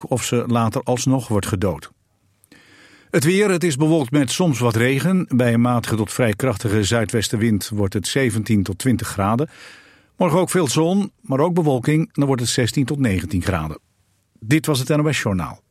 of ze later alsnog wordt gedood. Het weer, het is bewolkt met soms wat regen. Bij een matige tot vrij krachtige zuidwestenwind wordt het 17 tot 20 graden. Morgen ook veel zon, maar ook bewolking, dan wordt het 16 tot 19 graden. Dit was het NOS Journaal.